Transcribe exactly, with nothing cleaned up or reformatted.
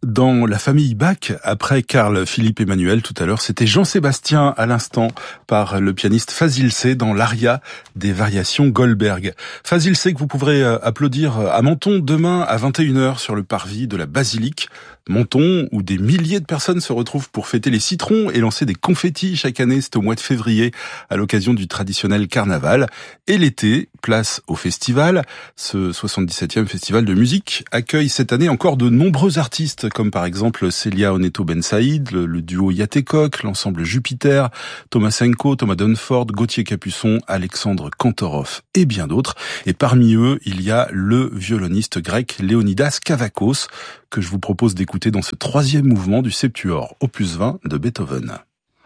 Dans la famille Bach, après Carl Philippe Emmanuel tout à l'heure, c'était Jean-Sébastien à l'instant par le pianiste Fazil C dans l'aria des variations Goldberg. Fazil C que vous pourrez applaudir à Menton demain à vingt et une heures sur le parvis de la Basilique. Menton, où des milliers de personnes se retrouvent pour fêter les citrons et lancer des confettis chaque année, c'est au mois de février, à l'occasion du traditionnel carnaval. Et l'été, place au festival. Ce soixante-dix-septième festival de musique accueille cette année encore de nombreux artistes, comme par exemple Célia Oneto Ben Saïd, le, le duo Yatekok, l'ensemble Jupiter, Thomas Senko, Thomas Dunford, Gauthier Capuçon, Alexandre Kantorov et bien d'autres. Et parmi eux, il y a le violoniste grec Léonidas Kavakos, que je vous propose d'écouter dans ce troisième mouvement du Septuor, opus vingt de Beethoven.